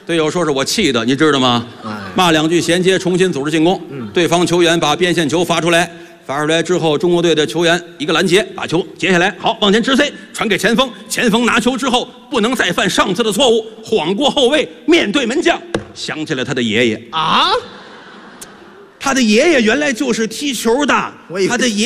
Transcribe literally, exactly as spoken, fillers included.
队友说是我气的，你知道吗？ 哎骂两句衔接，重新组织进攻。 嗯对方球员把边线球发出来，发出来之后，中国队的球员一个拦截，把球截下来，好往前直塞，传给前锋。前锋拿球之后，不能再犯上次的错误，晃过后卫，面对门将，想起了他的爷爷。 啊， 他的爷爷原来就是踢球的， 我以为他的爷。